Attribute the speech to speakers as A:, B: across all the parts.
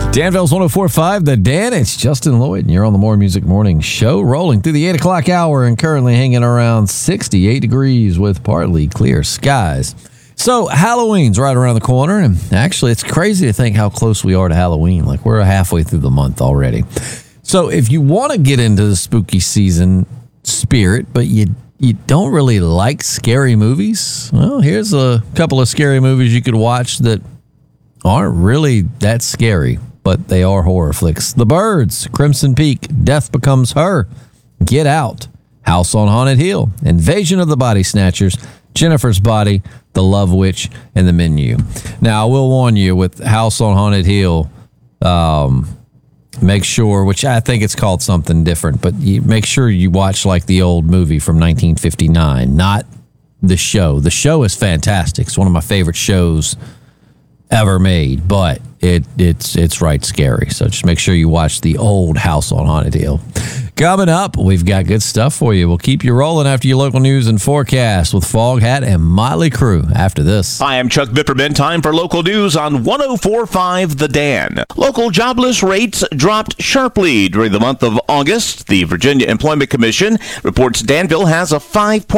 A: Danville's 104.5, The Dan. It's Justin Lloyd, and you're on the More Music Morning Show, rolling through the 8 o'clock hour and currently hanging around 68 degrees with partly clear skies. So Halloween's right around the corner, and actually it's crazy to think how close we are to Halloween. Like, we're halfway through the month already. So if you want to get into the spooky season spirit, but you don't really like scary movies, well, here's a couple of scary movies you could watch that aren't really that scary, but they are horror flicks. The Birds, Crimson Peak, Death Becomes Her, Get Out, House on Haunted Hill, Invasion of the Body Snatchers, Jennifer's Body, The Love Witch, and The Menu. Now, I will warn you, with House on Haunted Hill, make sure, which I think it's called something different, but make sure you watch like the old movie from 1959, not the show. The show is fantastic. It's one of my favorite shows ever made, but it's right scary. So just make sure you watch the old House on Haunted Hill. Coming up, we've got good stuff for you. We'll keep you rolling after your local news and forecast with Fog Hat and Motley Crue after this.
B: Hi, I'm Chuck Bipperman. Time for local news on 104.5 The Dan. Local jobless rates dropped sharply during the month of August. The Virginia Employment Commission reports Danville has a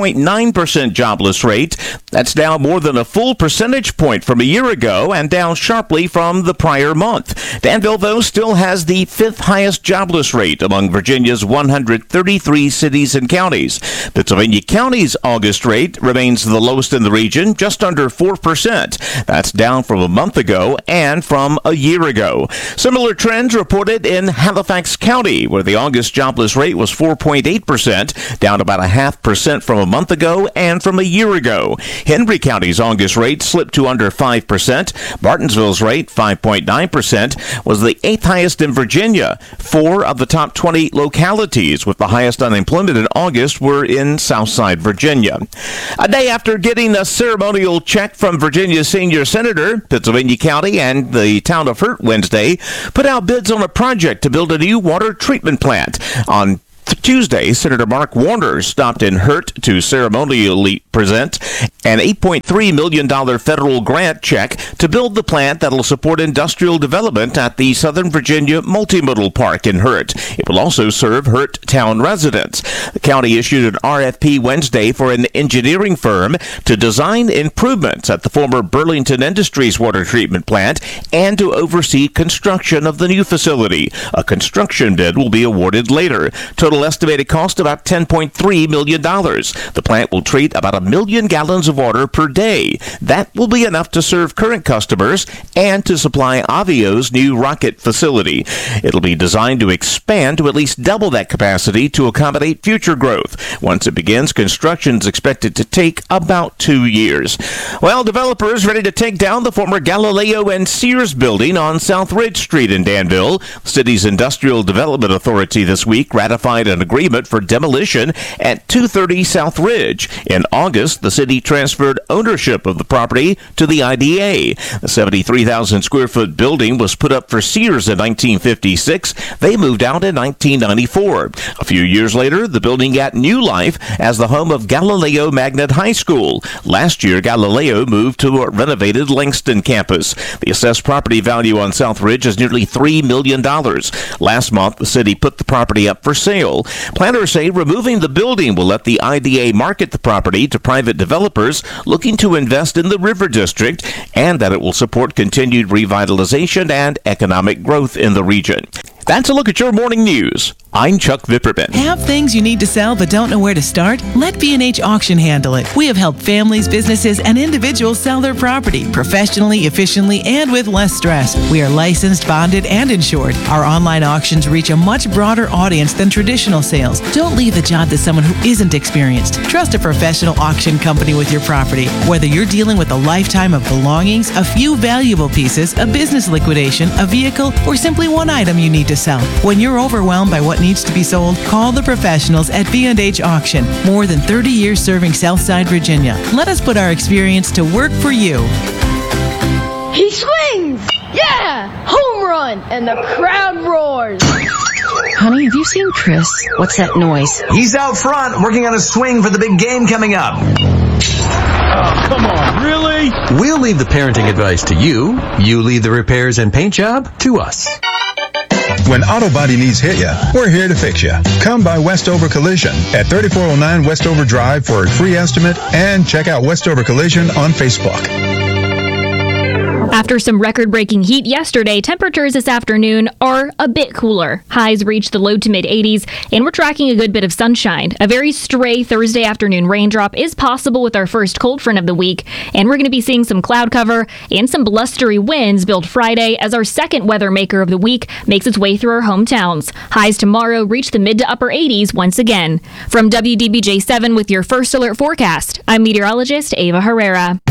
B: 5.9% jobless rate. That's down more than a full percentage point from a year ago and down sharply from the prior month. Danville, though, still has the fifth highest jobless rate among Virginia's 133 cities and counties. Pennsylvania County's August rate remains the lowest in the region, just under 4%. That's down from a month ago and from a year ago. Similar trends reported in Halifax County, where the August jobless rate was 4.8%, down about 0.5% from a month ago and from a year ago. Henry County's August rate slipped to under 5%. Martinsville's rate, 5.9%, was the eighth highest in Virginia. 4 of the top 20 localities with the highest unemployment in August were in Southside Virginia. A day after getting a ceremonial check from Virginia's senior senator, Pennsylvania County and the town of Hurt Wednesday put out bids on a project to build a new water treatment plant. On Tuesday, Senator Mark Warner stopped in Hurt to ceremonially present an $8.3 million federal grant check to build the plant that will support industrial development at the Southern Virginia Multimodal Park in Hurt. It will also serve Hurt town residents. The county issued an RFP Wednesday for an engineering firm to design improvements at the former Burlington Industries water treatment plant and to oversee construction of the new facility. A construction bid will be awarded later. Total estimated cost about $10.3 million. The plant will treat about 1 million gallons of water per day. That will be enough to serve current customers and to supply Avio's new rocket facility. It'll be designed to expand to at least double that capacity to accommodate future growth. Once it begins, construction is expected to take about 2 years. Well, developers ready to take down the former Galileo and Sears building on South Ridge Street in Danville. The city's Industrial Development Authority this week ratified an agreement for demolition at 230 South Ridge. In August, the city transferred ownership of the property to the IDA. The 73,000 square foot building was put up for Sears in 1956. They moved out in 1994. A few years later, the building got new life as the home of Galileo Magnet High School. Last year, Galileo moved to a renovated Langston campus. The assessed property value on South Ridge is nearly $3 million. Last month, the city put the property up for sale. Planners say removing the building will let the IDA market the property to private developers looking to invest in the River District, and that it will support continued revitalization and economic growth in the region. That's a look at your morning news. I'm Chuck Vipperman.
C: Have things you need to sell but don't know where to start? Let B&H Auction handle it. We have helped families, businesses, and individuals sell their property professionally, efficiently, and with less stress. We are licensed, bonded, and insured. Our online auctions reach a much broader audience than traditional sales. Don't leave the job to someone who isn't experienced. Trust a professional auction company with your property. Whether you're dealing with a lifetime of belongings, a few valuable pieces, a business liquidation, a vehicle, or simply one item you need to sell. When you're overwhelmed by what needs to be sold, call the professionals at B&H Auction. More than 30 years serving Southside Virginia. Let us put our experience to work for you.
D: He swings! Yeah! Home run! And the crowd roars.
E: Honey, have you seen Chris? What's that noise?
F: He's out front working on a swing for the big game coming up. Oh, come on, really?
G: We'll leave the parenting advice to you. You leave the repairs and paint job to us.
H: When auto body needs hit ya, we're here to fix ya. Come by Westover Collision at 3409 Westover Drive for a free estimate and check out Westover Collision on Facebook.
I: After some record-breaking heat yesterday, temperatures this afternoon are a bit cooler. Highs reached the low to mid-80s, and we're tracking a good bit of sunshine. A very stray Thursday afternoon raindrop is possible with our first cold front of the week, and we're going to be seeing some cloud cover and some blustery winds build Friday as our second weather maker of the week makes its way through our hometowns. Highs tomorrow reach the mid to upper 80s once again. From WDBJ 7 with your first alert forecast, I'm meteorologist Ava Herrera.